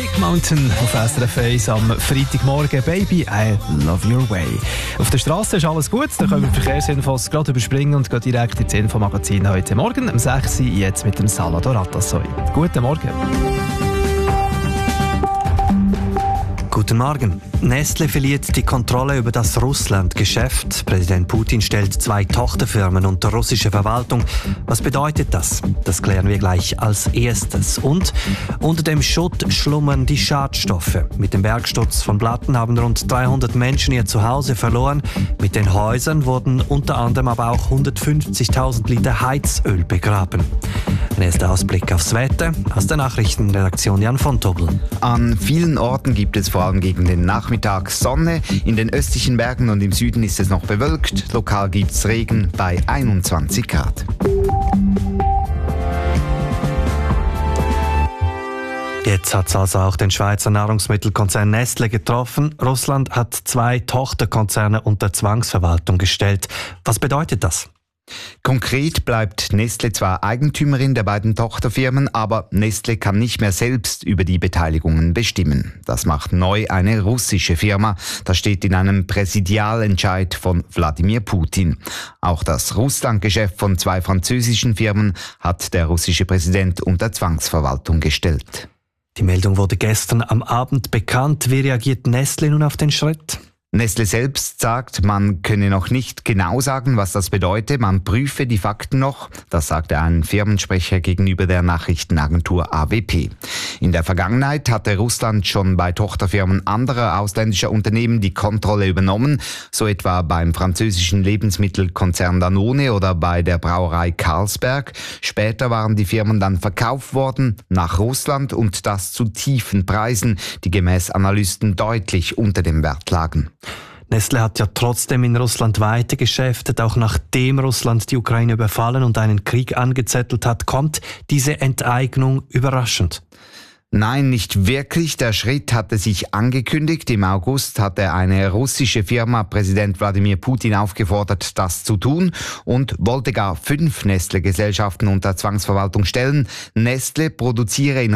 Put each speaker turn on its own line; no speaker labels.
Big Mountain auf SRF 1 am Freitagmorgen. Baby, I love your way. Auf der Straße ist alles gut, da können wir Verkehrsinfos gerade überspringen und gehen direkt ins Infomagazin heute Morgen um 6 Uhr, jetzt mit dem Salvador Atassoy. Guten Morgen.
Guten Morgen. Nestle verliert die Kontrolle über das Russland-Geschäft. Präsident Putin stellt 2 Tochterfirmen unter russische Verwaltung. Was bedeutet das? Das klären wir gleich als erstes. Und unter dem Schutt schlummern die Schadstoffe. Mit dem Bergsturz von Blatten haben rund 300 Menschen ihr Zuhause verloren. Mit den Häusern wurden unter anderem aber auch 150.000 Liter Heizöl begraben. Ein erster Ausblick aufs Wetter aus der Nachrichtenredaktion Jan von Tobel.
An vielen Orten gibt es vor allem gegen den Nachmittag Sonne. In den östlichen Bergen und im Süden ist es noch bewölkt. Lokal gibt es Regen bei 21 Grad.
Jetzt hat es also auch den Schweizer Nahrungsmittelkonzern Nestle getroffen. Russland hat 2 Tochterkonzerne unter Zwangsverwaltung gestellt. Was bedeutet das?
Konkret bleibt Nestle zwar Eigentümerin der beiden Tochterfirmen, aber Nestle kann nicht mehr selbst über die Beteiligungen bestimmen. Das macht neu eine russische Firma. Das steht in einem Präsidialentscheid von Wladimir Putin. Auch das Russlandgeschäft von 2 französischen Firmen hat der russische Präsident unter Zwangsverwaltung gestellt.
Die Meldung wurde gestern am Abend bekannt. Wie reagiert Nestle nun auf den Schritt?
Nestle selbst sagt, man könne noch nicht genau sagen, was das bedeutet. Man prüfe die Fakten noch. Das sagte ein Firmensprecher gegenüber der Nachrichtenagentur AWP. In der Vergangenheit hatte Russland schon bei Tochterfirmen anderer ausländischer Unternehmen die Kontrolle übernommen, so etwa beim französischen Lebensmittelkonzern Danone oder bei der Brauerei Carlsberg. Später waren die Firmen dann verkauft worden nach Russland und das zu tiefen Preisen, die gemäß Analysten deutlich unter dem Wert lagen.
Nestle hat ja trotzdem in Russland weiter geschäftet, auch nachdem Russland die Ukraine überfallen und einen Krieg angezettelt hat. Kommt diese Enteignung überraschend?
Nein, nicht wirklich. Der Schritt hatte sich angekündigt. Im August hatte eine russische Firma Präsident Wladimir Putin aufgefordert, das zu tun und wollte gar 5 Nestle-Gesellschaften unter Zwangsverwaltung stellen. Nestle produziere in